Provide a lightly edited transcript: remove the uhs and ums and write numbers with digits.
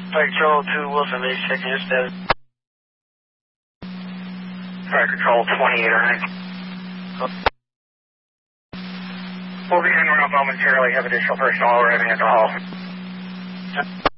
Flight Control 2 Wilson Base, checking your status. Flight Control 28 or 9. We'll be in route momentarily. Have additional personnel arriving at the hall.